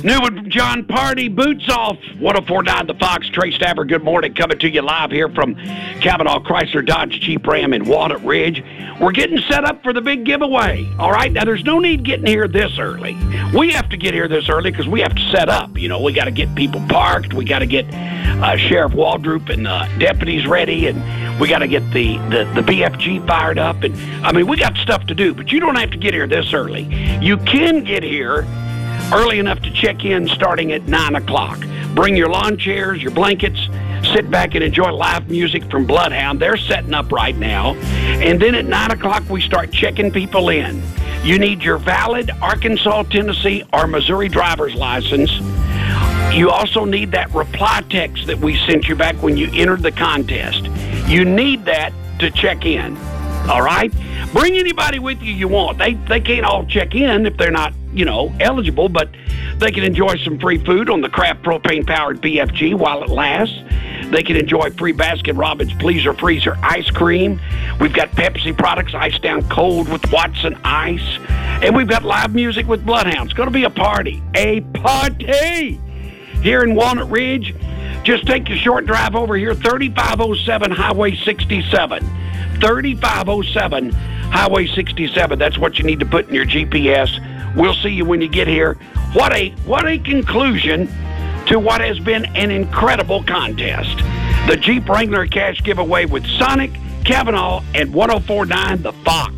New with John Party, boots off. 104.9 The Fox, Trey Stafford, good morning. Coming to you live here from Cavanaugh Chrysler Dodge Jeep Ram in Walnut Ridge. We're getting set up for the big giveaway. All right, now there's no need getting here this early. We have to get here this early because we have to set up. You know, we got to get people parked. We got to get Sheriff Waldrop and deputies ready, and we got to get the BFG fired up. And I mean, we got stuff to do, but you don't have to get here this early. You can get here early enough to check in starting at 9 o'clock. Bring your lawn chairs, your blankets, sit back and enjoy live music from Bloodhound. They're setting up right now. And then at 9 o'clock, we start checking people in. You need your valid Arkansas, Tennessee, or Missouri driver's license. You also need that reply text that we sent you back when you entered the contest. You need that to check in. All right? Bring anybody with you want. They can't all check in if they're not, eligible, but they can enjoy some free food on the Kraft propane-powered BFG while it lasts. They can enjoy free Baskin-Robbins Pleaser Freezer ice cream. We've got Pepsi products iced down cold with Watson Ice. And we've got live music with Bloodhound. It's going to be a party. A party! Here in Walnut Ridge. Just take a short drive over here, 3507 Highway 67. 3507 Highway 67. That's what you need to put in your GPS. We'll see you when you get here. What a conclusion to what has been an incredible contest. The Jeep Wrangler cash giveaway with Sonic, Cavanaugh, and 104.9 The Fox.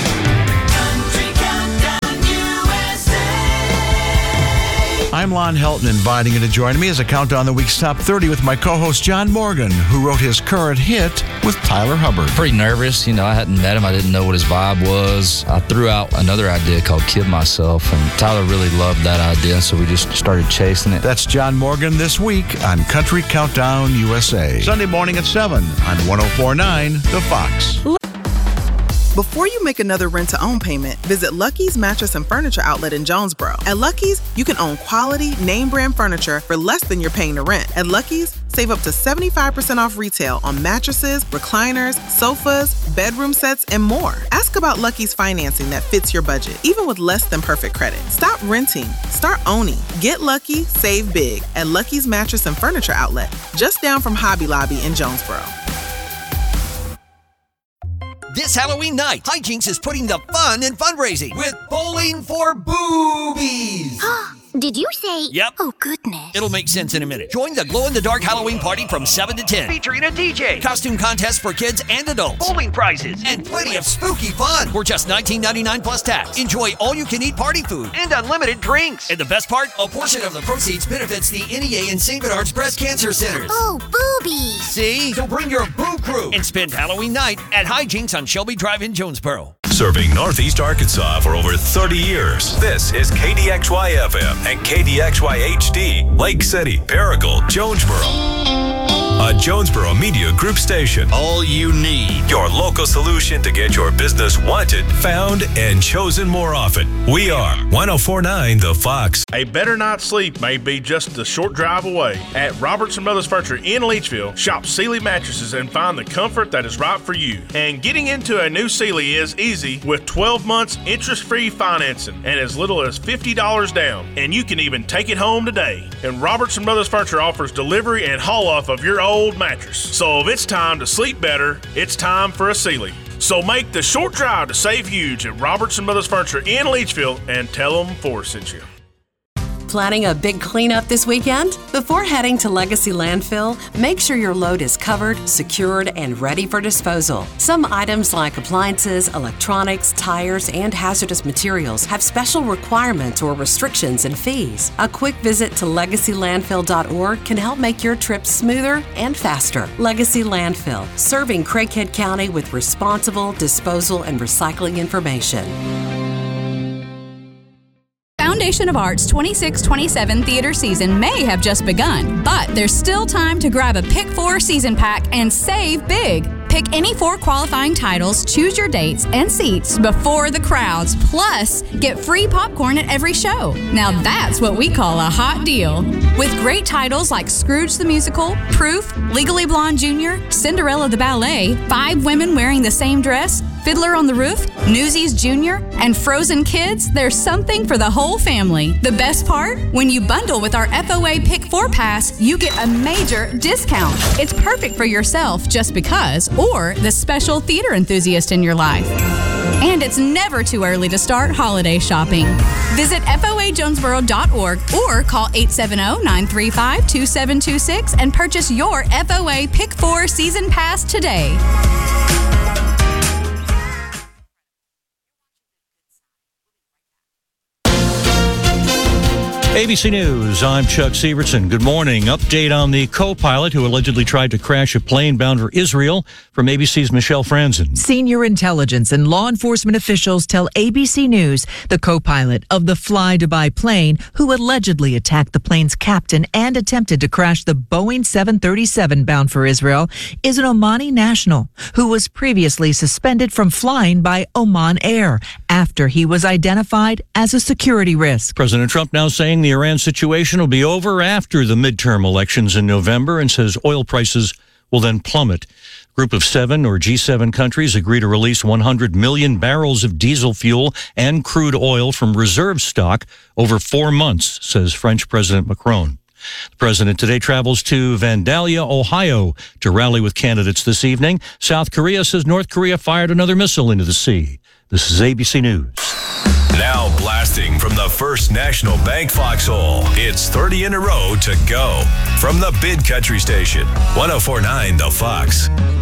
I'm Lon Helton, inviting you to join me as I count down the week's top 30 with my co-host John Morgan, who wrote his current hit with Tyler Hubbard. Pretty nervous. I hadn't met him. I didn't know what his vibe was. I threw out another idea called Kid Myself, and Tyler really loved that idea, so we just started chasing it. That's John Morgan this week on Country Countdown USA. Sunday morning at 7 on 104.9 The Fox. Before you make another rent-to-own payment, visit Lucky's Mattress and Furniture Outlet in Jonesboro. At Lucky's, you can own quality, name-brand furniture for less than you're paying to rent. At Lucky's, save up to 75% off retail on mattresses, recliners, sofas, bedroom sets, and more. Ask about Lucky's financing that fits your budget, even with less than perfect credit. Stop renting. Start owning. Get lucky, save big at Lucky's Mattress and Furniture Outlet, just down from Hobby Lobby in Jonesboro. This Halloween night, Hijinks is putting the fun in fundraising with Bowling for Boobies. Did you say? Yep. Oh, goodness. It'll make sense in a minute. Join the glow-in-the-dark Halloween party from 7 to 10. Featuring a DJ, costume contest for kids and adults, bowling prizes, and plenty of spooky fun for just $19.99 plus tax. Enjoy all-you-can-eat party food and unlimited drinks. And the best part, a portion of the proceeds benefits the NEA and St. Bernard's Breast Cancer Centers. Oh, boobies. See? So bring your boo crew and spend Halloween night at Hijinks on Shelby Drive in Jonesboro. Serving Northeast Arkansas for over 30 years. This is KDXY-FM and KDXY-HD, Lake City, Paragould, Jonesboro. A Jonesboro Media Group station. All you need. Your local solution to get your business wanted, found, and chosen more often. We are 104.9 The Fox. A better night's sleep may be just a short drive away. At Robertson Brothers Furniture in Leachville, shop Sealy mattresses and find the comfort that is right for you. And getting into a new Sealy is easy with 12 months interest-free financing and as little as $50 down. And you can even take it home today. And Robertson Brothers Furniture offers delivery and haul-off of your old mattress. So if it's time to sleep better, it's time for a Sealy. So make the short drive to save huge at Robertson Brothers Furniture in Leachville and tell them Forrest sent you. Planning a big cleanup this weekend? Before heading to Legacy Landfill, make sure your load is covered, secured, and ready for disposal. Some items like appliances, electronics, tires, and hazardous materials have special requirements or restrictions and fees. A quick visit to legacylandfill.org can help make your trip smoother and faster. Legacy Landfill, serving Craighead County with responsible disposal and recycling information. Foundation of Arts 26-27 theater season may have just begun, but there's still time to grab a Pick 4 season pack and save big. Pick any 4 qualifying titles, choose your dates and seats before the crowds, plus get free popcorn at every show. Now that's what we call a hot deal. With great titles like Scrooge the Musical, Proof, Legally Blonde Jr., Cinderella the Ballet, 5 Women Wearing the Same Dress, Fiddler on the Roof, Newsies Junior, and Frozen Kids, there's something for the whole family. The best part? When you bundle with our FOA Pick 4 Pass, you get a major discount. It's perfect for yourself just because, or the special theater enthusiast in your life. And it's never too early to start holiday shopping. Visit FOAJonesboro.org or call 870-935-2726 and purchase your FOA Pick 4 Season Pass today. ABC News, I'm Chuck Severson. Good morning. Update on the co-pilot who allegedly tried to crash a plane bound for Israel from ABC's Michelle Franzen. Senior intelligence and law enforcement officials tell ABC News the co-pilot of the Fly Dubai plane who allegedly attacked the plane's captain and attempted to crash the Boeing 737 bound for Israel is an Omani national who was previously suspended from flying by Oman Air after he was identified as a security risk. President Trump now saying the Iran situation will be over after the midterm elections in November and says oil prices will then plummet. Group of 7 or G7 countries agree to release 100 million barrels of diesel fuel and crude oil from reserve stock over 4 months, says French President Macron. The president today travels to Vandalia, Ohio, to rally with candidates this evening. South Korea says North Korea fired another missile into the sea. This is ABC News. Now blasting from the First National Bank foxhole, it's 30 in a row to go. From the Big Country Station, 104.9 The Fox.